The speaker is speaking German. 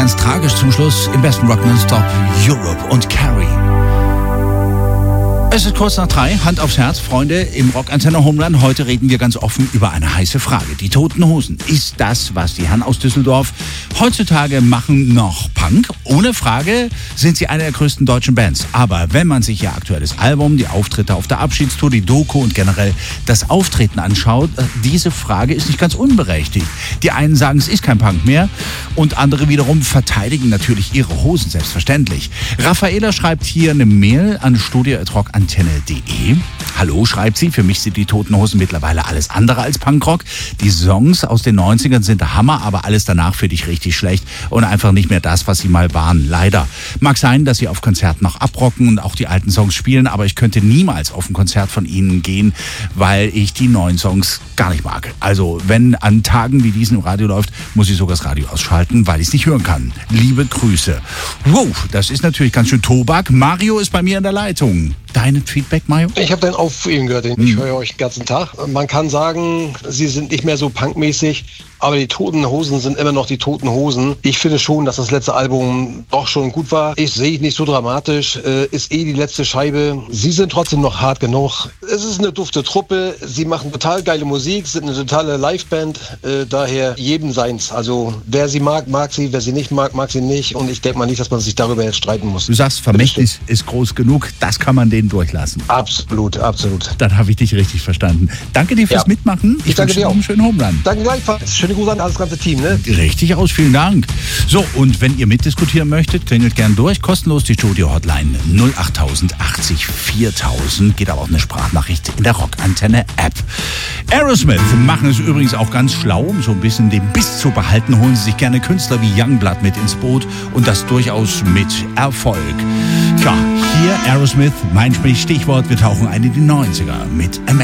ganz tragisch zum Schluss im besten Rock Nonstop Europe und Carrie. Es ist kurz nach 3, Hand aufs Herz, Freunde, im Rockantenne Home Run. Heute reden wir ganz offen über eine heiße Frage. Die Toten Hosen. Ist das, was die Herren aus Düsseldorf heutzutage machen, noch Punk? Ohne Frage sind sie eine der größten deutschen Bands. Aber wenn man sich ihr aktuelles Album, die Auftritte auf der Abschiedstour, die Doku und generell das Auftreten anschaut, diese Frage ist nicht ganz unberechtigt. Die einen sagen, es ist kein Punk mehr und andere wiederum verteidigen natürlich ihre Hosen, selbstverständlich. Raffaela schreibt hier eine Mail an studio@rockantenne.de. Hallo, schreibt sie, für mich sind die Toten Hosen mittlerweile alles andere als Punkrock. Die Songs aus den 90ern sind der Hammer, aber alles danach finde ich richtig schlecht und einfach nicht mehr das, was sie mal waren, leider. Mag sein, dass sie auf Konzerten noch abrocken und auch die alten Songs spielen, aber ich könnte niemals auf ein Konzert von ihnen gehen, weil ich die neuen Songs gar nicht mag. Also, wenn an Tagen wie diesen im Radio läuft, muss ich sogar das Radio ausschalten, weil ich es nicht hören kann. Liebe Grüße. Wow, das ist natürlich ganz schön Tobak. Mario ist bei mir in der Leitung. Dein Feedback, Mario? Ich habe dein Aufregen gehört, ich höre euch den ganzen Tag. Man kann sagen, sie sind nicht mehr so punkmäßig, aber die Toten Hosen sind immer noch die Toten Hosen. Ich finde schon, dass das letzte Album doch schon gut war. Ich sehe es nicht so dramatisch. Ist die letzte Scheibe. Sie sind trotzdem noch hart genug. Es ist eine dufte Truppe. Sie machen total geile Musik, sind eine totale Liveband. Daher jedem seins. Also wer sie mag, mag sie. Wer sie nicht mag, mag sie nicht. Und ich denke mal nicht, dass man sich darüber jetzt streiten muss. Du sagst, Vermächtnis ist groß genug. Das kann man denen durchlassen. Absolut, absolut. Dann habe ich dich richtig verstanden. Danke dir fürs Mitmachen. Ich danke dir auch. Einen schönen Home Run. Danke gleichfalls. Schöne Grüße an das ganze Team, ne? Richtig aus, vielen Dank. So, und wenn ihr mitdiskutieren möchtet, klingelt gern durch. Kostenlos die Studio-Hotline 08000 80 4000. Geht aber auch eine Sprachnachricht in der Rockantenne-App. Aerosmith machen es übrigens auch ganz schlau, um so ein bisschen den Biss zu behalten, holen sie sich gerne Künstler wie Youngblood mit ins Boot und das durchaus mit Erfolg. Tja, hier Aerosmith, mein Stichwort, wir tauchen ein in die 90er mit America.